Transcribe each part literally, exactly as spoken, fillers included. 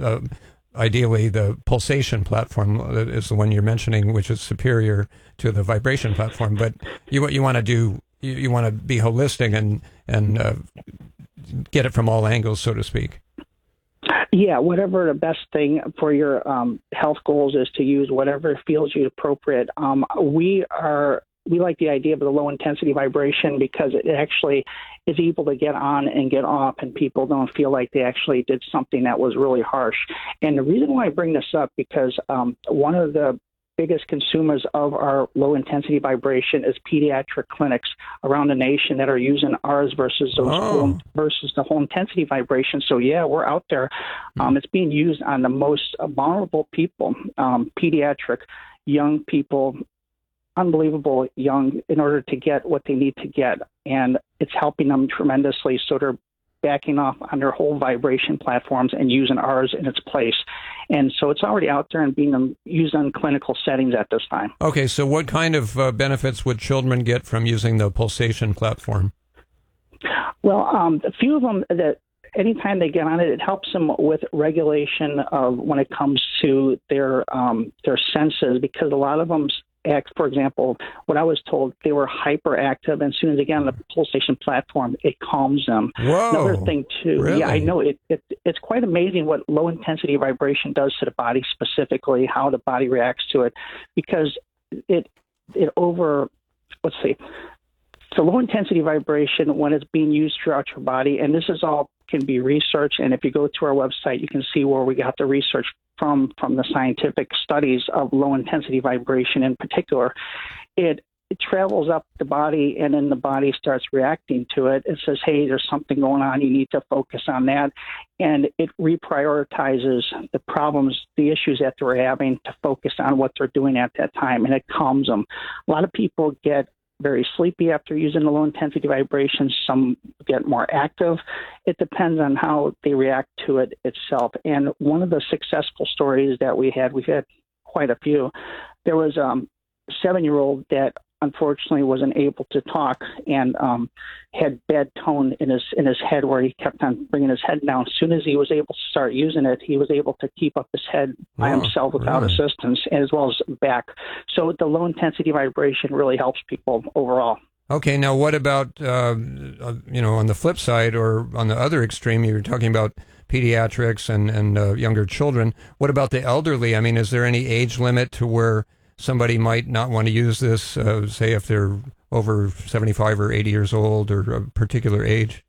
uh, ideally the pulsation platform is the one you're mentioning, which is superior to the vibration platform. But you you want to do you, you want to be holistic and and uh, get it from all angles, so to speak. Yeah, whatever the best thing for your um, health goals is to use, whatever feels you appropriate. Um, we are we like the idea of the low intensity vibration because it actually is able to get on and get off, and people don't feel like they actually did something that was really harsh. And the reason why I bring this up because um, one of the biggest consumers of our low-intensity vibration is pediatric clinics around the nation that are using ours versus those oh. whole, versus the whole-intensity vibration. So, yeah, we're out there. Um, it's being used on the most vulnerable people, um, pediatric, young people, unbelievable young, in order to get what they need to get. And it's helping them tremendously. So they're backing off on their whole vibration platforms and using ours in its place. And so it's already out there and being used in clinical settings at this time. Okay, so what kind of uh, benefits would children get from using the pulsation platform? Well, um, a few of them that anytime they get on it, it helps them with regulation of when it comes to their um, their senses, because a lot of them act, for example, what I was told, they were hyperactive, and as soon as they get on the pulsation platform, it calms them. Whoa, another thing, too. really? Yeah, I know. It, it It's quite amazing what low-intensity vibration does to the body specifically, how the body reacts to it, because it it over, let's see, so low-intensity vibration, when it's being used throughout your body, and this is all can be researched, and if you go to our website, you can see where we got the research from, from the scientific studies of low-intensity vibration in particular. It, it travels up the body, and then the body starts reacting to it. It says, hey, there's something going on. You need to focus on that. And it reprioritizes the problems, the issues that they're having to focus on what they're doing at that time, and it calms them. A lot of people get very sleepy after using the low-intensity vibrations. Some get more active. It depends on how they react to it itself. And one of the successful stories that we had, we've had quite a few, there was um, a seven-year-old that unfortunately wasn't able to talk and um, had bad tone in his in his head where he kept on bringing his head down. As soon as he was able to start using it, he was able to keep up his head by oh, himself without really? assistance, as well as back. So the low-intensity vibration really helps people overall. Okay, now what about, uh, you know, on the flip side or on the other extreme, you were talking about pediatrics and, and uh, younger children. What about the elderly? I mean, is there any age limit to where somebody might not want to use this, uh, say if they're over seventy-five or eighty years old or a particular age?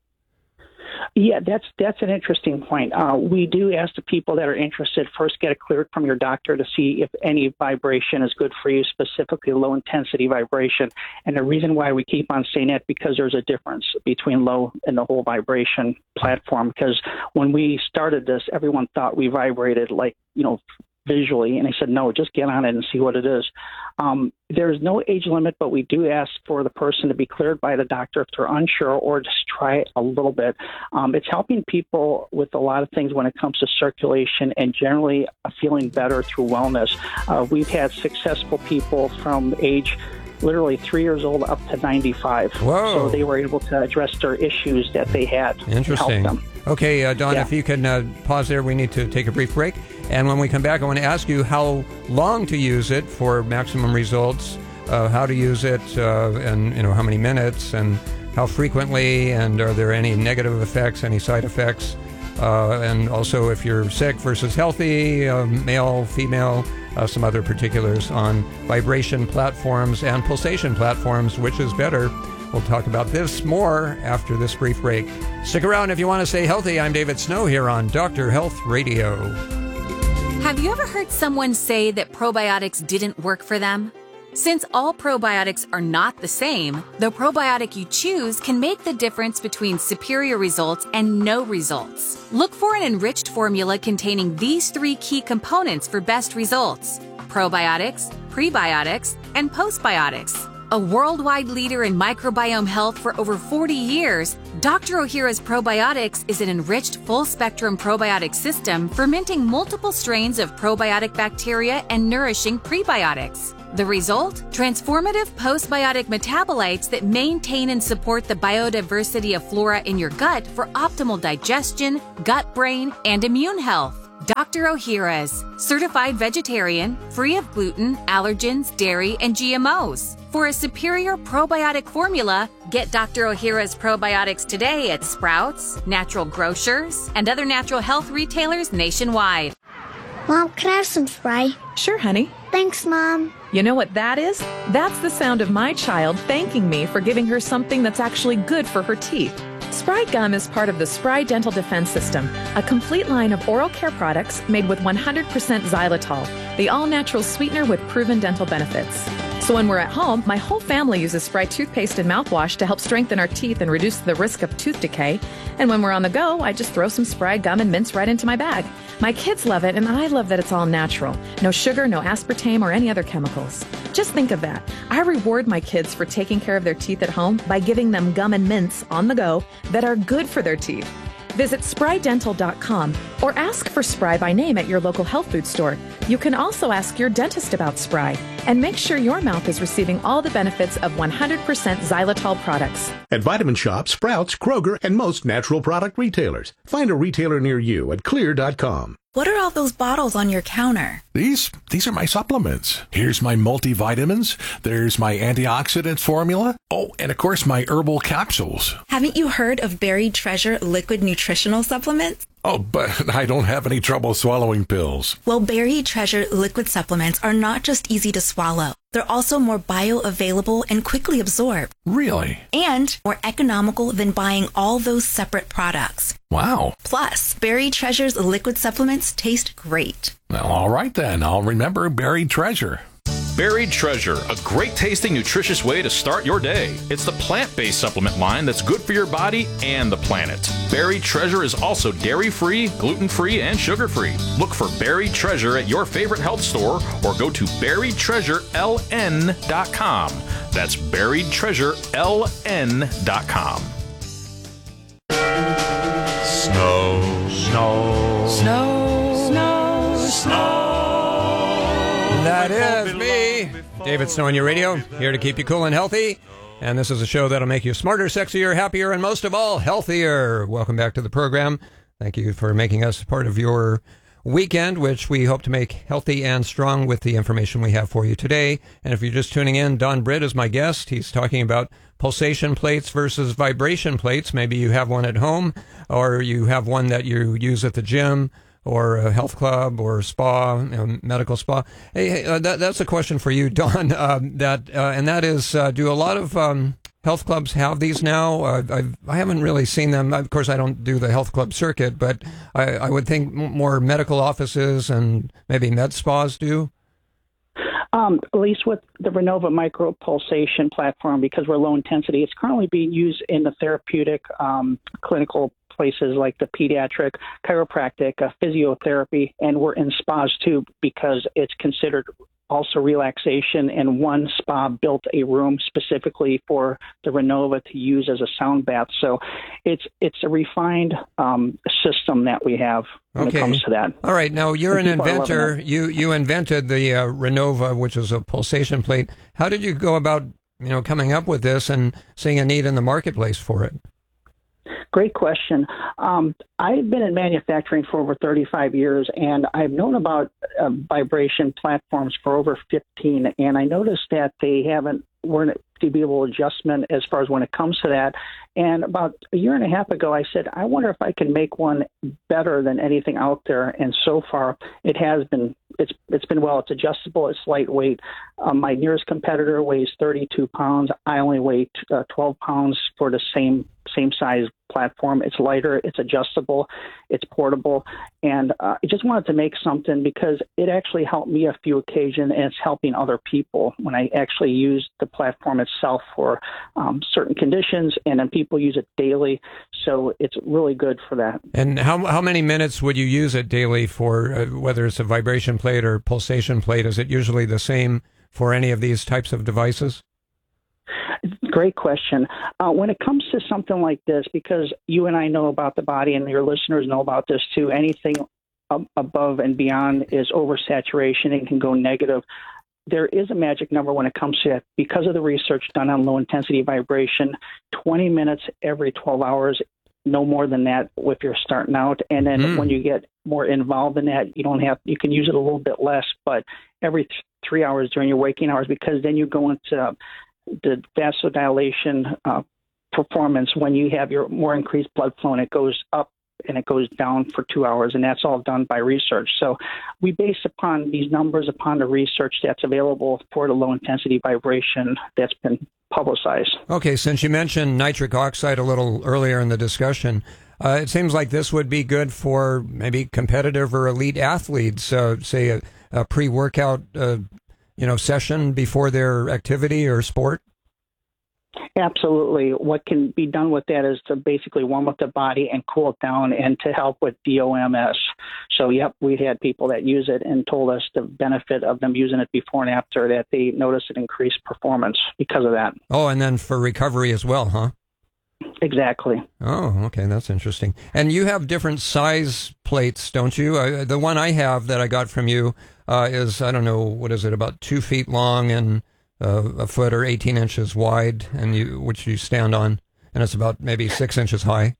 Yeah, that's that's an interesting point. Uh, we do ask the people that are interested first get it cleared from your doctor to see if any vibration is good for you, specifically low-intensity vibration. And the reason why we keep on saying that, because there's a difference between low and the whole vibration platform. Because when we started this, everyone thought we vibrated like, you know, visually, and I said, no, just get on it and see what it is. Um, there's no age limit, but we do ask for the person to be cleared by the doctor if they're unsure, or just try it a little bit. Um, it's helping people with a lot of things when it comes to circulation and generally feeling better through wellness. Uh, we've had successful people from age literally three years old up to ninety-five. Whoa. So they were able to address their issues that they had. Interesting. Help them. Okay, uh, Don, yeah. if you can uh, pause there, we need to take a brief break. And when we come back, I want to ask you how long to use it for maximum results, uh, how to use it, uh, and you know how many minutes, and how frequently, and are there any negative effects, any side effects, uh, and also if you're sick versus healthy, uh, male, female, uh, some other particulars on vibration platforms and pulsation platforms, which is better. We'll talk about this more after this brief break. Stick around if you want to stay healthy. I'm David Snow here on Doctor Health Radio. Have you ever heard someone say that probiotics didn't work for them? Since all probiotics are not the same, the probiotic you choose can make the difference between superior results and no results. Look for an enriched formula containing these three key components for best results: probiotics, prebiotics, and postbiotics. A worldwide leader in microbiome health for over forty years, Doctor Ohhira's Probiotics is an enriched full-spectrum probiotic system fermenting multiple strains of probiotic bacteria and nourishing prebiotics. The result? Transformative postbiotic metabolites that maintain and support the biodiversity of flora in your gut for optimal digestion, gut-brain, and immune health. Doctor Doctor Ohhira's, certified vegetarian, free of gluten, allergens, dairy, and G M Os. For a superior probiotic formula, get Doctor Ohhira's probiotics today at Sprouts, Natural Grocers, and other natural health retailers nationwide. Mom, can I have some Spry? Sure, honey. Thanks, Mom. You know what that is? That's the sound of my child thanking me for giving her something that's actually good for her teeth. Spry Gum is part of the Spry Dental Defense System, a complete line of oral care products made with one hundred percent xylitol, the all-natural sweetener with proven dental benefits. So when we're at home, my whole family uses Spry toothpaste and mouthwash to help strengthen our teeth and reduce the risk of tooth decay. And when we're on the go, I just throw some Spry Gum and mints right into my bag. My kids love it, and I love that it's all natural. No sugar, no aspartame, or any other chemicals. Just think of that. I reward my kids for taking care of their teeth at home by giving them gum and mints on the go that are good for their teeth. Visit spry dental dot com or ask for Spry by name at your local health food store. You can also ask your dentist about Spry and make sure your mouth is receiving all the benefits of one hundred percent xylitol products. At Vitamin Shoppe, Sprouts, Kroger, and most natural product retailers. Find a retailer near you at clear dot com. What are all those bottles on your counter? These these are my supplements. Here's my multivitamins. There's my antioxidant formula. Oh, and of course my herbal capsules. Haven't you heard of Buried Treasure liquid nutritional supplements? Oh, but I don't have any trouble swallowing pills. Well, Buried Treasure liquid supplements are not just easy to swallow. They're also more bioavailable and quickly absorbed. Really? And more economical than buying all those separate products. Wow. Plus, Buried Treasure's liquid supplements taste great. Well, all right then. I'll remember Buried Treasure. Buried Treasure, a great tasting, nutritious way to start your day. It's the plant-based supplement line that's good for your body and the planet. Buried Treasure is also dairy-free, gluten-free, and sugar-free. Look for Buried Treasure at your favorite health store or go to buried treasure l n dot com. That's buried treasure l n dot com. Snow, snow, Snow, snow, snow. That is me, David Snow on your radio, here to keep you cool and healthy. And this is a show that'll make you smarter, sexier, happier, and most of all, healthier. Welcome back to the program. Thank you for making us part of your weekend, which we hope to make healthy and strong with the information we have for you today. And if you're just tuning in, Don Britt is my guest. He's talking about pulsation plates versus vibration plates. Maybe you have one at home, or you have one that you use at the gym, or a health club, or spa, you know, medical spa. Hey, hey uh, that, that's a question for you, Don. Uh, that uh, and that is, uh, do a lot of um, health clubs have these now? Uh, I've, I haven't really seen them. Of course, I don't do the health club circuit, but I, I would think more medical offices and maybe med spas do. Um, at least with the Renova micropulsation platform, because we're low intensity, it's currently being used in the therapeutic um, clinical places like the pediatric, chiropractic, uh, physiotherapy, and we're in spas too because it's considered also relaxation, and one spa built a room specifically for the Renova to use as a sound bath. So it's it's a refined um, system that we have when okay. it comes to that. All right. Now, you're and an inventor. You you invented the uh, Renova, which is a pulsation plate. How did you go about, you know, coming up with this and seeing a need in the marketplace for it? Great question. Um, I've been in manufacturing for over thirty-five years, and I've known about uh, vibration platforms for over fifteen, and I noticed that they haven't weren't to be able to adjustment as far as when it comes to that. And about a year and a half ago, I said, I wonder if I can make one better than anything out there. And so far, it has been. It's it's been well. It's adjustable. It's lightweight. Um, my nearest competitor weighs thirty-two pounds. I only weigh uh, twelve pounds for the same same size platform. It's lighter. It's adjustable. It's portable. And uh, I just wanted to make something because it actually helped me a few occasions, and it's helping other people when I actually use the platform itself for um, certain conditions, and then people use it daily. So it's really good for that. And how how many minutes would you use it daily for, uh, whether it's a vibration plate or pulsation plate? Is it usually the same for any of these types of devices? Great question. Uh, when it comes to something like this, because you and I know about the body and your listeners know about this too, anything ab- above and beyond is oversaturation and can go negative. There is a magic number when it comes to it. Because of the research done on low-intensity vibration, twenty minutes every twelve hours no more than that if you're starting out. And then Mm. when you get more involved in that, you don't have, you can use it a little bit less, but every th- three hours during your waking hours, because then you go into uh, the vasodilation uh, performance when you have your more increased blood flow, and it goes up and it goes down for two hours, and that's all done by research. So we base upon these numbers upon the research that's available for the low-intensity vibration that's been publicized. Okay, since you mentioned nitric oxide a little earlier in the discussion, uh, it seems like this would be good for maybe competitive or elite athletes, uh, say a, a pre-workout uh, you know, session before their activity or sport. Absolutely. What can be done with that is to basically warm up the body and cool it down, and to help with D O M S. So, yep, we had people that use it and told us the benefit of them using it before and after, that they noticed an increased performance because of that. Oh, and then for recovery as well, huh? Exactly. Oh, okay, that's interesting. And you have different size plates, don't you? Uh, the one I have that I got from you uh, is, I don't know, what is it, about two feet long and Uh, a foot or eighteen inches wide, and you which you stand on, and it's about maybe six inches high.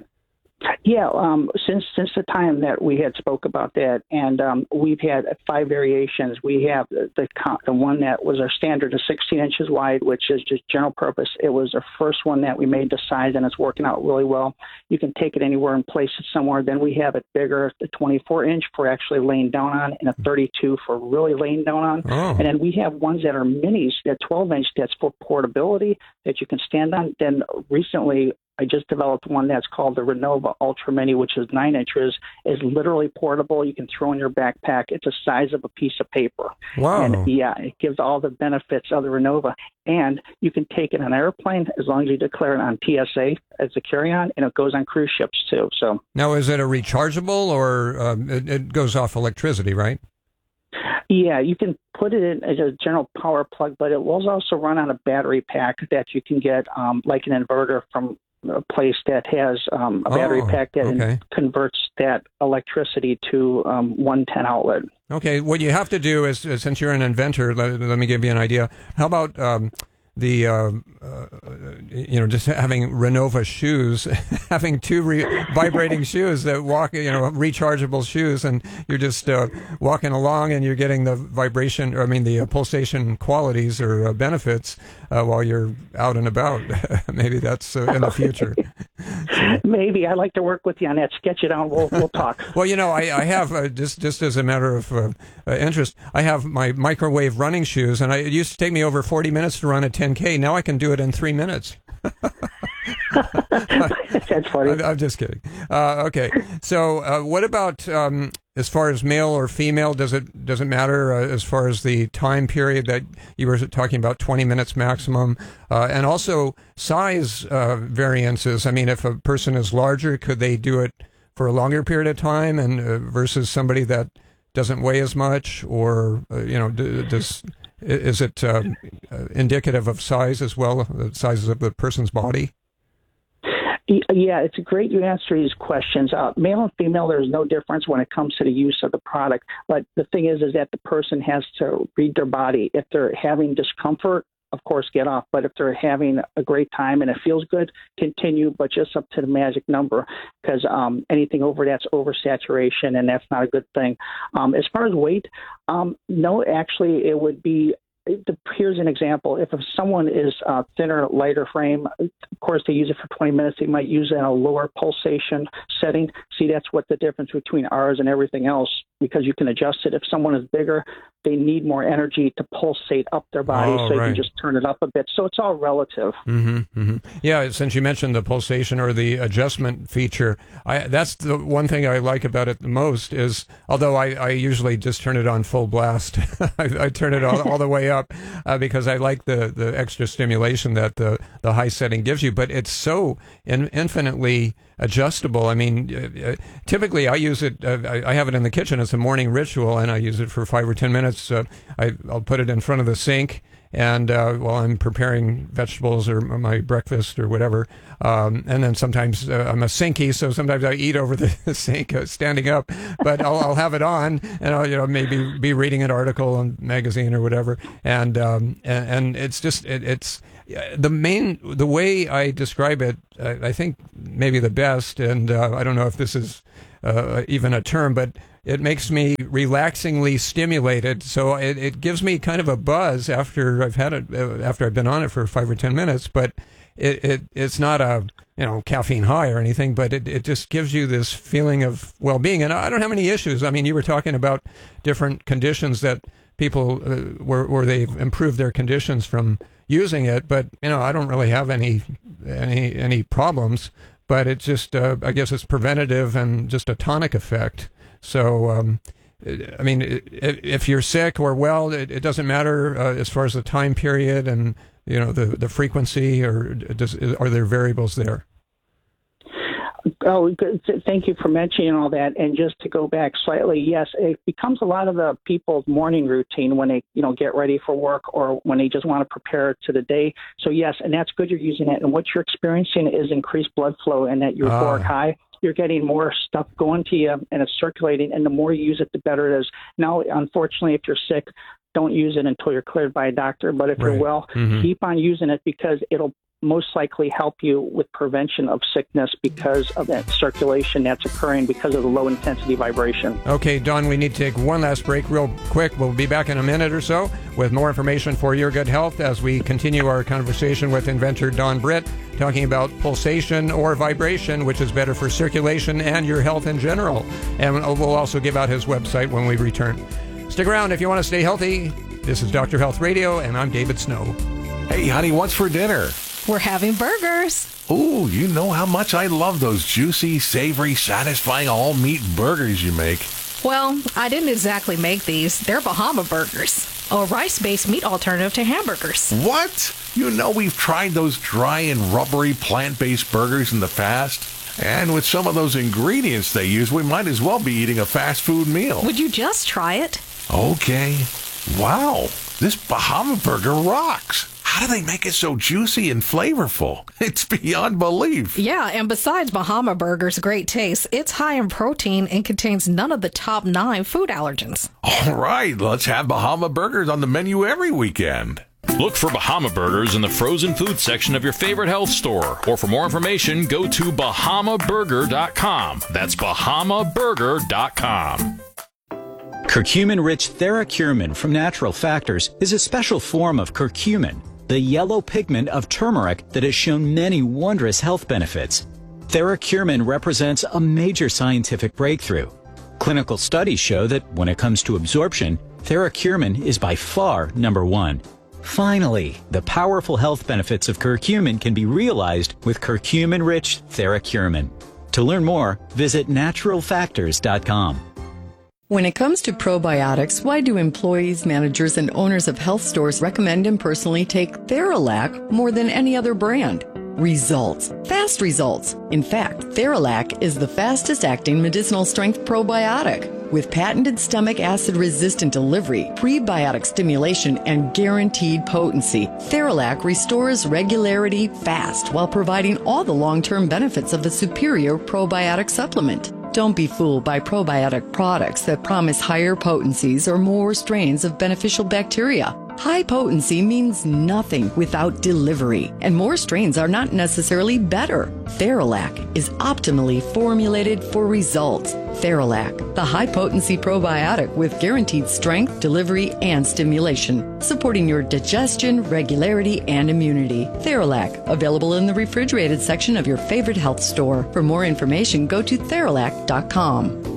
Yeah, um, since since the time that we had spoke about that, and um, we've had five variations. We have the, the the one that was our standard is sixteen inches wide, which is just general purpose. It was the first one that we made the size, and it's working out really well. You can take it anywhere and place it somewhere. Then we have it bigger, the twenty-four inch for actually laying down on, and a thirty-two for really laying down on. Oh. And then we have ones that are minis, that twelve inch, that's for portability, that you can stand on. Then recently, I just developed one that's called the Renova Ultra Mini, which is nine inches, is literally portable. You can throw in your backpack. It's the size of a piece of paper. Wow. And yeah, it gives all the benefits of the Renova. And you can take it on an airplane as long as you declare it on T S A as a carry-on, and it goes on cruise ships too. So now, is it a rechargeable, or um, it, it goes off electricity, right? yeah, you can put it in as a general power plug, but it will also run on a battery pack that you can get um, like an inverter from a place that has um, a battery Oh, pack that okay. converts that electricity to um, one ten outlet. Okay, what you have to do is, is since you're an inventor, let, let me give you an idea. How about um, the, uh, uh, you know, just having Renova shoes, having two re- vibrating shoes that walk, you know, rechargeable shoes, and you're just uh, walking along and you're getting the vibration, or I mean the uh, pulsation qualities or uh, benefits uh, while you're out and about. Maybe that's uh, in the future. Maybe. I'd like to work with you on that. Sketch it out. We'll, we'll talk. Well, you know, I, I have, uh, just just as a matter of uh, uh, interest, I have my microwave running shoes, and I, it used to take me over forty minutes to run a ten K. Now I can do it in three minutes. That's funny. I'm, I'm just kidding. Uh, okay, so uh, what about um, as far as male or female? Does it does it matter uh, as far as the time period that you were talking about, twenty minutes maximum, uh, and also size uh, variances? I mean, if a person is larger, could they do it for a longer period of time, and uh, versus somebody that doesn't weigh as much, or uh, you know, d- does is it uh, indicative of size as well, the sizes of the person's body? Yeah, it's great you answer these questions. Uh, male and female, there's no difference when it comes to the use of the product. But the thing is, is that the person has to read their body. If they're having discomfort, of course, get off. But if they're having a great time and it feels good, continue, but just up to the magic number, because um, anything over that's oversaturation, and that's not a good thing. Um, as far as weight, um, no, actually, it would be. Here's an example. If someone is uh, thinner, lighter frame, of course, they use it for twenty minutes. They might use it in a lower pulsation setting. See, that's what the difference between ours and everything else, because you can adjust it. If someone is bigger, they need more energy to pulsate up their body, Oh, so right. you can just turn it up a bit. So it's all relative. Mm-hmm, mm-hmm. Yeah, since you mentioned the pulsation or the adjustment feature, I, that's the one thing I like about it the most is, although I, I usually just turn it on full blast, I, I turn it all, all the way up uh, because I like the, the extra stimulation that the, the high setting gives you, but it's so in, infinitely adjustable. I mean, uh, typically I use it, uh, I, I have it in the kitchen. It's a morning ritual, and I use it for five or ten minutes. Uh, I, I'll put it in front of the sink, and uh, while I'm preparing vegetables or my breakfast or whatever, um, and then sometimes uh, I'm a sinky, so sometimes I eat over the sink uh, standing up, but I'll, I'll have it on, and I'll, you know, maybe be reading an article on magazine or whatever, and um, and, and it's just it, it's the main, the way I describe it, I, I think maybe the best, and uh, I don't know if this is uh, even a term, but it makes me relaxingly stimulated. So it, it gives me kind of a buzz after I've had it, uh, after I've been on it for five or ten minutes. But it, it it's not a you know caffeine high or anything, but it, it just gives you this feeling of well-being. And I don't have any issues. I mean, you were talking about different conditions that people uh, where where they've improved their conditions from using it, but you know I don't really have any any any problems. But it's just uh, I guess it's preventative and just a tonic effect. So um, I mean, if you're sick or well, it, it doesn't matter uh, as far as the time period and you know the the frequency, or does, are there variables there? Oh, good. Thank you for mentioning all that. And just to go back slightly, yes, it becomes a lot of the people's morning routine when they, you know, get ready for work or when they just want to prepare to the day. So yes, and that's good you're using it. And what you're experiencing is increased blood flow and that euphoric ah. high. You're getting more stuff going to you and it's circulating. And the more you use it, the better it is. Now, unfortunately, if you're sick, don't use it until you're cleared by a doctor. But if right. you're well, mm-hmm. keep on using it because it'll most likely help you with prevention of sickness because of that circulation that's occurring because of the low intensity vibration. Okay, Don, we need to take one last break real quick. We'll be back in a minute or so with more information for your good health as we continue our conversation with inventor Don Britt, talking about pulsation or vibration, which is better for circulation and your health in general. And we'll also give out his website when we return. Stick around if you want to stay healthy. This is Doctor Health Radio, and I'm David Snow. Hey, honey, what's for dinner? We're having burgers. Ooh, you know how much I love those juicy, savory, satisfying all-meat burgers you make. Well, I didn't exactly make these. They're Bahama Burgers, a rice-based meat alternative to hamburgers. What? You know we've tried those dry and rubbery plant-based burgers in the past. And with some of those ingredients they use, we might as well be eating a fast food meal. Would you just try it? Okay. Wow, this Bahama Burger rocks. How do they make it so juicy and flavorful? It's beyond belief. Yeah, and besides Bahama Burger's great taste, it's high in protein and contains none of the top nine food allergens. All right, let's have Bahama Burgers on the menu every weekend. Look for Bahama Burgers in the frozen food section of your favorite health store. Or for more information, go to bahama burger dot com. That's bahama burger dot com. Curcumin-rich Theracurmin from Natural Factors is a special form of curcumin, the yellow pigment of turmeric that has shown many wondrous health benefits. Theracurmin represents a major scientific breakthrough. Clinical studies show that when it comes to absorption, Theracurmin is by far number one. Finally, the powerful health benefits of curcumin can be realized with curcumin-rich Theracurmin. To learn more, visit natural factors dot com. When it comes to probiotics, why do employees, managers, and owners of health stores recommend and personally take Theralac more than any other brand? Results. Fast results. In fact, Theralac is the fastest acting medicinal strength probiotic. With patented stomach acid resistant delivery, prebiotic stimulation, and guaranteed potency, Theralac restores regularity fast while providing all the long-term benefits of the superior probiotic supplement. Don't be fooled by probiotic products that promise higher potencies or more strains of beneficial bacteria. High potency means nothing without delivery, and more strains are not necessarily better. Theralac is optimally formulated for results. Theralac, the high-potency probiotic with guaranteed strength, delivery, and stimulation, supporting your digestion, regularity, and immunity. Theralac, available in the refrigerated section of your favorite health store. For more information, go to Theralac dot com.